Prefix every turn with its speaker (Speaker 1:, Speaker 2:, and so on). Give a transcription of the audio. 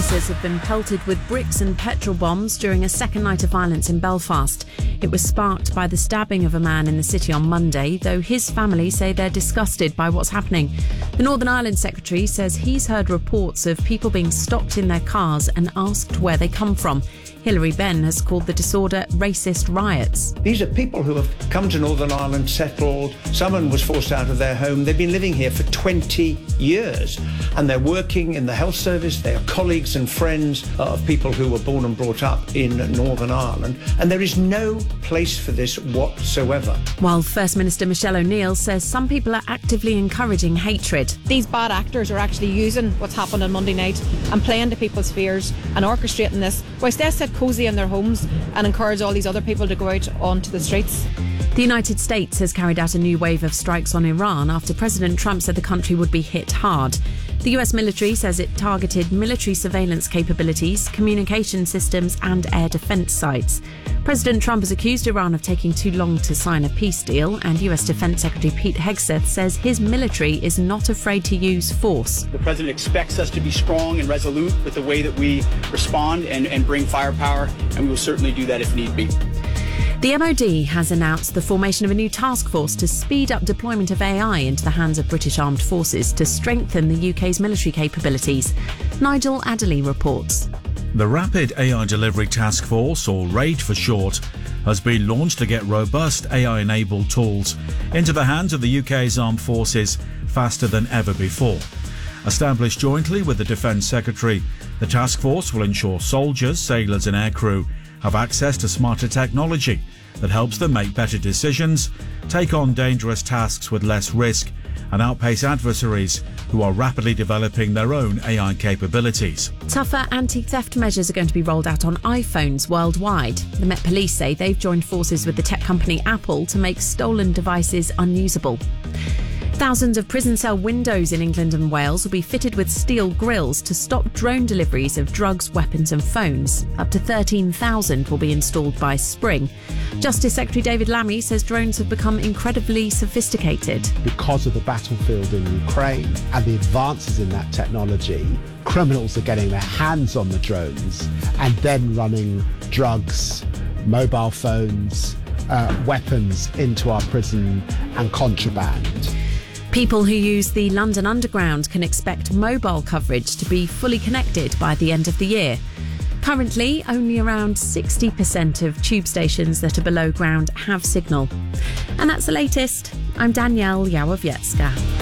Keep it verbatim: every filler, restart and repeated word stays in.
Speaker 1: officers have been pelted with bricks and petrol bombs during a second night of violence in Belfast. It was sparked by the stabbing of a man in the city on Monday, though his family say they're disgusted by what's happening. The Northern Ireland Secretary says he's heard reports of people being stopped in their cars and asked where they come from. Hilary Benn has called the disorder racist riots.
Speaker 2: These are people who have come to Northern Ireland, settled. Someone was forced out of their home. They've been living here for twenty years and they're working in the health service. They are colleagues and friends of people who were born and brought up in Northern Ireland, and there is no place for this whatsoever.
Speaker 1: While First Minister Michelle O'Neill says some people are actively encouraging hatred.
Speaker 3: These bad actors are actually using what's happened on Monday night and playing to people's fears and orchestrating this, whilst they sit cosy in their homes and encourage all these other people to go out onto the streets.
Speaker 1: The United States has carried out a new wave of strikes on Iran after President Trump said the country would be hit hard. The U S military says it targeted military surveillance capabilities, communication systems and air defence sites. President Trump has accused Iran of taking too long to sign a peace deal, and U S Defence Secretary Pete Hegseth says his military is not afraid to use force.
Speaker 4: The President expects us to be strong and resolute with the way that we respond and, and bring firepower, and we will certainly do that if need be.
Speaker 1: The M O D has announced the formation of a new task force to speed up deployment of A I into the hands of British armed forces to strengthen the U K's military capabilities. Nigel Adderley reports.
Speaker 5: The Rapid A I Delivery Task Force, or RAID for short, has been launched to get robust A I-enabled tools into the hands of the U K's armed forces faster than ever before. Established jointly with the Defence Secretary, the task force will ensure soldiers, sailors and aircrew have access to smarter technology that helps them make better decisions, take on dangerous tasks with less risk, and outpace adversaries who are rapidly developing their own A I capabilities.
Speaker 1: Tougher anti-theft measures are going to be rolled out on iPhones worldwide. The Met Police say they've joined forces with the tech company Apple to make stolen devices unusable. Thousands of prison cell windows in England and Wales will be fitted with steel grills to stop drone deliveries of drugs, weapons and phones. Up to thirteen thousand will be installed by spring. Justice Secretary David Lammy says drones have become incredibly sophisticated.
Speaker 6: Because of the battlefield in Ukraine and the advances in that technology, criminals are getting their hands on the drones and then running drugs, mobile phones, uh, weapons into our prison and contraband.
Speaker 1: People who use the London Underground can expect mobile coverage to be fully connected by the end of the year. Currently, only around sixty percent of tube stations that are below ground have signal. And that's the latest. I'm Danielle Yawowiecka.